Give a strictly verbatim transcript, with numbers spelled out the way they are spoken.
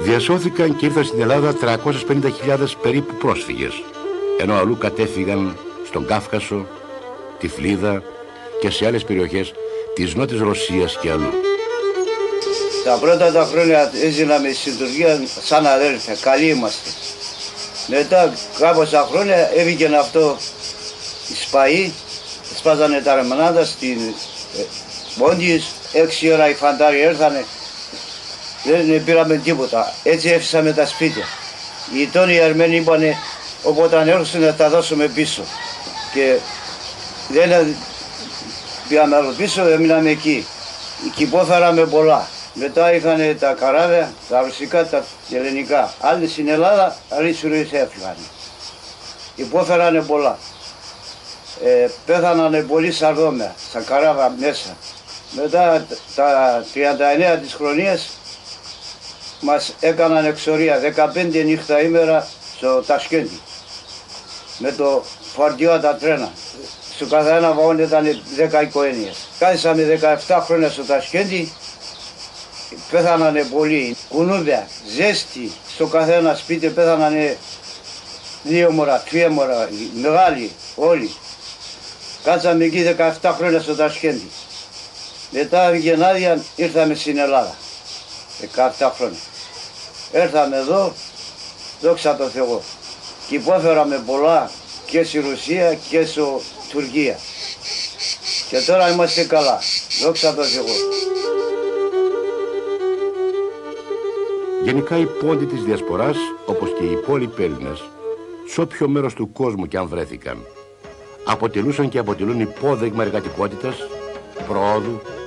Διασώθηκαν και ήρθαν στην Ελλάδα τριακόσιες πενήντα χιλιάδες περίπου πρόσφυγες, ενώ αλλού κατέφυγαν στον Κάφκασο, τη Φλίδα και σε άλλες περιοχές της Νότιας Ρωσίας και αλλού. Τα πρώτα τα χρόνια έζηναμε στην Τουρκία σαν αδέρφια, καλοί είμαστε. Μετά κάποια χρόνια έβγαινε αυτό η Σπαή, σπάζανε τα ρεμνάντα στην Πόντιες, έξι ώρα οι φαντάροι έρθανε, δεν πήραμε τίποτα, έτσι έφυσαμε τα σπίτια. Οι τόνοι οι Αρμένοι είπανε, όποτε έρθουν να τα δώσουμε πίσω. Και δεν πήγαμε άλλο πίσω, έμειναμε εκεί. Και υπόφεραμε πολλά. Μετά είχαν τα καράβια, τα ρωσικά, τα ελληνικά. Άλλοι στην Ελλάδα, άλλοι στους Ρωσίες έφυγαν. Υπόφερανε πολλά. Ε, πέθανανε πολλοί σαρδόμια, στα καράβια μέσα. Μετά τα τριάντα εννέα της χρονίας μας έκαναν εξορία, δεκαπέντε νύχτα ημέρα στο Τασκέντι. Με το φορτίο τα τρένα. Στο καθένα βαγόνι ήταν δέκα οικογένειες. Κάθισαμε δεκαεπτά χρόνια στο Τασκέντι, πέθανανε πολλοί. Κουνούδια, ζέστη, στο καθένα σπίτι πέθανανε δύο μωρά, τρία μωρά, μεγάλοι, όλοι. Κάτσαμε εκεί δεκαεπτά χρόνια στο Τασκέντι. Μετά Γενάδια ήρθαμε στην Ελλάδα, δεκαεπτά χρόνια. Έρθαμε εδώ, δόξα τω Θεώ. Και υπόφεραμε πολλά και στη Ρωσία και στη Τουρκία. Και τώρα είμαστε καλά, δόξα τω Θεώ. Γενικά οι πόντοι της Διασποράς, όπως και οι υπόλοιποι Έλληνες, σε όποιο μέρος του κόσμου και αν βρέθηκαν, αποτελούσαν και αποτελούν υπόδειγμα εργατικότητας, προόδου